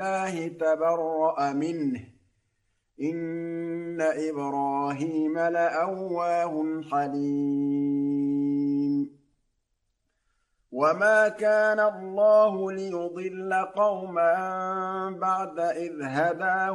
الله تبرأ منه إن إبراهيم لأواه حليم وما كان الله ليضل قوما بعد إذ هداهم